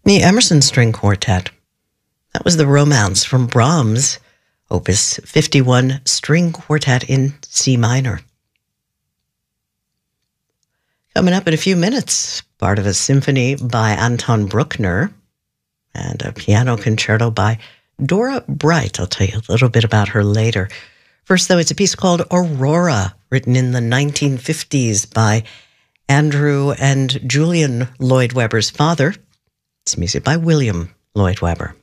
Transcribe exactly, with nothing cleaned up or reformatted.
The Emerson String Quartet. That was the Romance from Brahms, Opus fifty-one, String Quartet in C minor. Coming up in a few minutes, part of a symphony by Anton Bruckner and a piano concerto by Dora Bright. I'll tell you a little bit about her later. First, though, it's a piece called Aurora, written in the nineteen fifties by Andrew and Julian Lloyd Webber's father. It's music by William Lloyd Webber.